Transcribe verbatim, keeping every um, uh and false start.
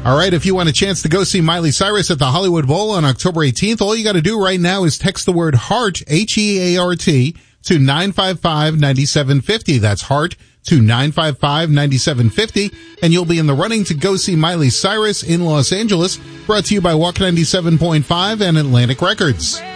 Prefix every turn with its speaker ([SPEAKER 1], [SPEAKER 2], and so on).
[SPEAKER 1] All right, if you want a chance to go see Miley Cyrus at the Hollywood Bowl on October eighteenth, all you got to do right now is text the word HEART, H E A R T, to nine five five, nine seven five zero. That's HEART to nine five five, nine seven five zero, and you'll be in the running to go see Miley Cyrus in Los Angeles, brought to you by Walk ninety-seven point five and Atlantic Records.